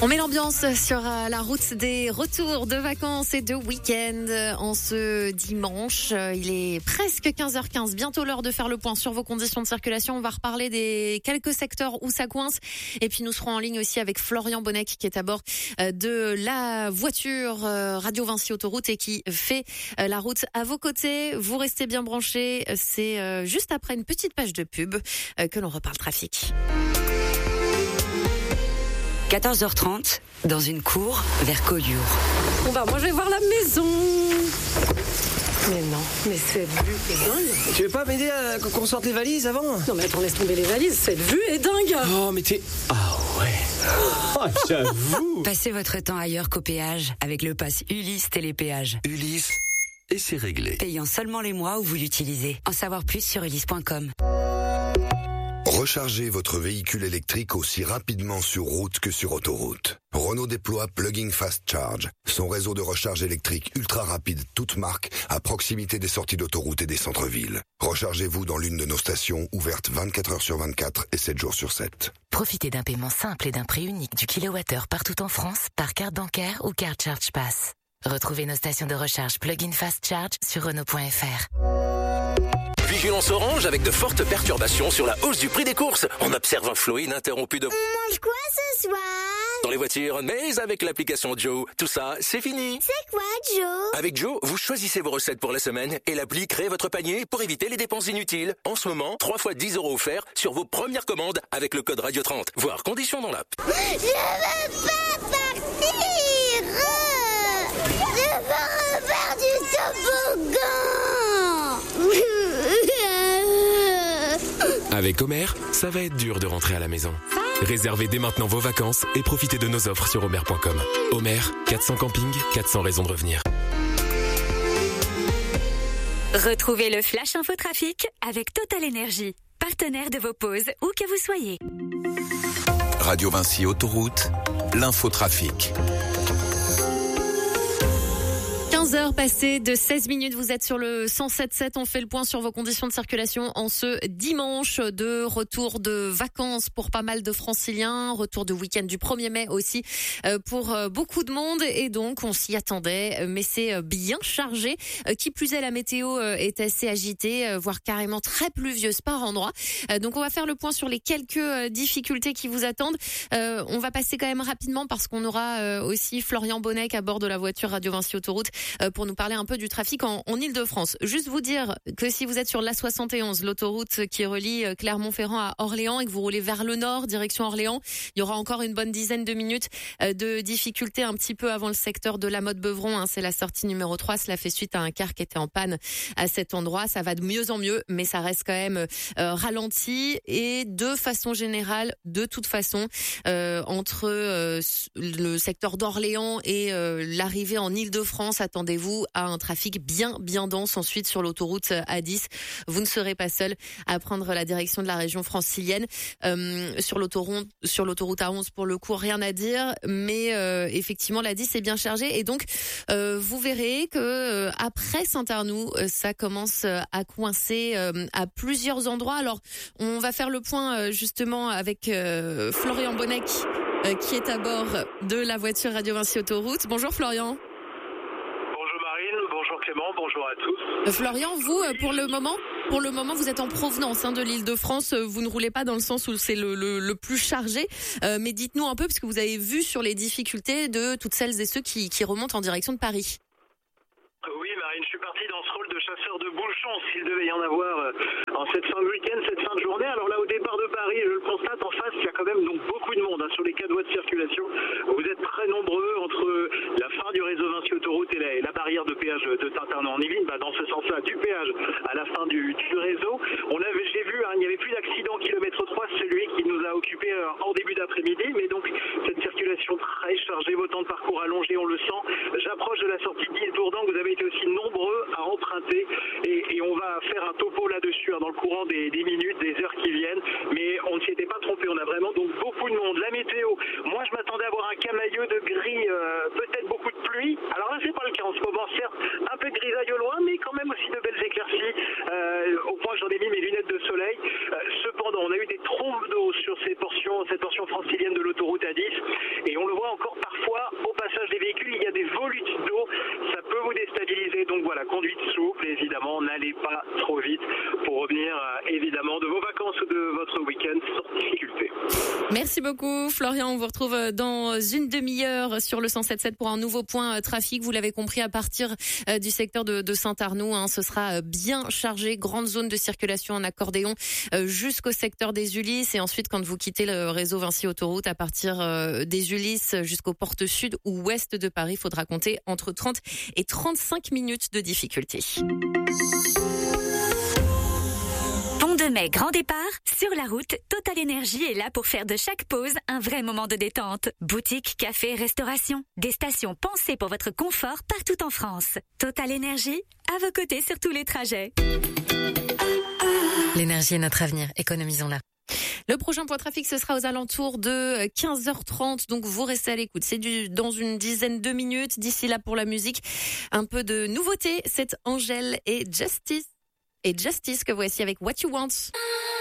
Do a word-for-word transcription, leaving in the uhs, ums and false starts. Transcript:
On met l'ambiance sur la route des retours de vacances et de week-end en ce dimanche. Il est presque quinze heures quinze, bientôt l'heure de faire le point sur vos conditions de circulation. On va reparler des quelques secteurs où ça coince. Et puis nous serons en ligne aussi avec Florian Bonnec qui est à bord de la voiture Radio Vinci Autoroute et qui fait la route à vos côtés. Vous restez bien branchés. C'est juste après une petite page de pub que l'on reparle trafic. quatorze heures trente, dans une cour vers Collioure. Bon bah moi je vais voir la maison. Mais non, mais cette vue est dingue. Tu veux pas m'aider à qu'on sorte les valises avant? Non mais attends, laisse tomber les valises, cette vue est dingue. Oh mais t'es... Ah ouais. Oh, j'avoue. Passez votre temps ailleurs qu'au péage avec le pass Ulysse Télépéage. Ulysse, et c'est réglé. Payant seulement les mois où vous l'utilisez. En savoir plus sur ulysse point com. Rechargez votre véhicule électrique aussi rapidement sur route que sur autoroute. Renault déploie Plug-in Fast Charge, son réseau de recharge électrique ultra rapide, toute marque, à proximité des sorties d'autoroute et des centres-villes. Rechargez-vous dans l'une de nos stations ouvertes vingt-quatre heures sur vingt-quatre et sept jours sur sept. Profitez d'un paiement simple et d'un prix unique du kilowattheure partout en France par carte bancaire ou carte Charge Pass. Retrouvez nos stations de recharge Plug-in Fast Charge sur Renault point F R. Vigilance orange avec de fortes perturbations sur la hausse du prix des courses. On observe un flot ininterrompu de... On mange quoi ce soir? Dans les voitures, mais avec l'application Joe, tout ça, c'est fini. C'est quoi Joe? Avec Joe, vous choisissez vos recettes pour la semaine et l'appli crée votre panier pour éviter les dépenses inutiles. En ce moment, trois fois dix euros offerts sur vos premières commandes avec le code Radio trente. Voir conditions dans l'app. Je veux pas partir. Je veux refaire du toboggan. Avec Homer, ça va être dur de rentrer à la maison. Réservez dès maintenant vos vacances et profitez de nos offres sur homer point com. Homer, quatre cents campings, quatre cents raisons de revenir. Retrouvez le Flash Info Trafic avec Total Énergie, partenaire de vos pauses où que vous soyez. Radio Vinci Autoroute, l'infotrafic. quinze heures passées de seize minutes, vous êtes sur le cent sept virgule sept. On fait le point sur vos conditions de circulation en ce dimanche de retour de vacances pour pas mal de franciliens, retour de week-end du premier mai aussi pour beaucoup de monde et donc on s'y attendait, mais c'est bien chargé. Qui plus est, la météo est assez agitée, voire carrément très pluvieuse par endroits. Donc on va faire le point sur les quelques difficultés qui vous attendent. On va passer quand même rapidement parce qu'on aura aussi Florian Bonnec à bord de la voiture Radio Vinci Autoroute pour nous parler un peu du trafic en, en Ile-de-France. Juste vous dire que si vous êtes sur l'A soixante et onze, l'autoroute qui relie Clermont-Ferrand à Orléans et que vous roulez vers le nord, direction Orléans, il y aura encore une bonne dizaine de minutes de difficultés un petit peu avant le secteur de la Motte-Beuvron. Hein, c'est la sortie numéro trois. Cela fait suite à un car qui était en panne à cet endroit. Ça va de mieux en mieux, mais ça reste quand même euh, ralenti. Et de façon générale, de toute façon, euh, entre euh, le secteur d'Orléans et euh, l'arrivée en Ile-de-France, attendez-vous à un trafic bien, bien dense. Ensuite, sur l'autoroute A dix, vous ne serez pas seul à prendre la direction de la région francilienne. Euh, sur l'autoroute, sur l'autoroute A onze, pour le coup, rien à dire. Mais euh, effectivement, l'A dix est bien chargée. Et donc, euh, vous verrez que euh, après Saint-Arnoux, euh, ça commence à coincer euh, à plusieurs endroits. Alors, on va faire le point euh, justement avec euh, Florian Bonnec, euh, qui est à bord de la voiture Radio Vinci Autoroute. Bonjour Florian. Bonjour Clément, bonjour à tous. Florian, vous, pour le moment, pour le moment, vous êtes en provenance hein, de l'Île-de-France. Vous ne roulez pas dans le sens où c'est le, le, le plus chargé. Euh, mais dites-nous un peu, parce que vous avez vu sur les difficultés de toutes celles et ceux qui, qui remontent en direction de Paris. Oui, Marine, je suis parti dans ce rôle de chasseur de bouchons, s'il devait y en avoir en cette fin de week-end, cette fin de journée. Alors là, au départ de Paris, je le constate, en face, il y a quand même donc beaucoup de monde hein, sur les quatre voies de circulation. Vous êtes très nombreux entre la fin du réseau Vinci Autoroute et la, et la barrière de péage de Saint-Arnaud en Yvelines. Bah, dans ce sens-là, du péage à la fin du, du réseau. On avait, j'ai vu, hein, il n'y avait plus d'accident kilomètre trois, celui qui nous a occupé euh, en début d'après-midi. Mais donc, cette circulation très chargée, vos temps de parcours allongés, on le sent. J'approche de la sortie d'Île-Dourdan. Vous avez été aussi nombreux à emprunter et, et on va faire un topo là-dessus hein, dans le courant des, des minutes, des heures qui viennent, mais on ne s'y était pas trompé, on a vraiment donc beaucoup de monde. La météo, moi je m'attendais à avoir un camailleux de gris, euh, peut-être beaucoup de pluie, alors là c'est pas le cas en ce moment, certes un peu de grisaille au loin, mais quand même aussi de belles éclaircies, euh, au point que j'en ai mis mes lunettes de soleil. Euh, cependant, on a eu des trombes d'eau sur ces portions, cette portion francilienne de l'autoroute A dix, et on le voit encore parfois au passage des véhicules, il y a des volutes d'eau, ça peut vous déstabiliser, donc voilà, conduite souple, évidemment, n'allez pas trop vite pour revenir euh, évidemment de vos vacances ou de votre week-end sans difficulté. Merci beaucoup Florian, on vous retrouve dans une demi-heure sur le cent sept sept pour un nouveau point trafic. Vous l'avez compris, à partir du secteur de, de Saint-Arnoux, hein, ce sera bien chargé, grande zone de circulation en accordéon jusqu'au secteur des Ulysses, et ensuite quand vous quittez le réseau Vinci Autoroute à partir des Ulysses jusqu'aux portes sud ou ouest de Paris, il faudra compter entre trente et trente-cinq minutes de difficulté. Pont de Mai, grand départ. Sur la route, Total Énergie est là pour faire de chaque pause un vrai moment de détente. Boutique, café, restauration. Des stations pensées pour votre confort partout en France. Total Énergie, à vos côtés sur tous les trajets. L'énergie est notre avenir, économisons-la. Le prochain point trafic, ce sera aux alentours de quinze heures trente, donc vous restez à l'écoute. C'est du, dans une dizaine de minutes. D'ici là, pour la musique, un peu de nouveauté. C'est Angèle et Justice. Et Justice que voici avec What You Want.